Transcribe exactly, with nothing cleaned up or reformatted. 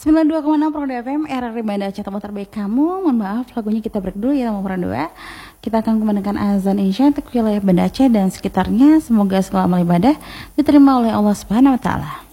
sembilan puluh dua koma enam Prodo F M, R R I Banda Aceh, tempat terbaik kamu. Mohon maaf, lagunya kita break dulu ya teman Prodo. Kita akan kembangkan azan Isya untuk wilayah Banda Aceh dan sekitarnya. Semoga segala amal ibadah diterima oleh Allah Subhanahu wa taala.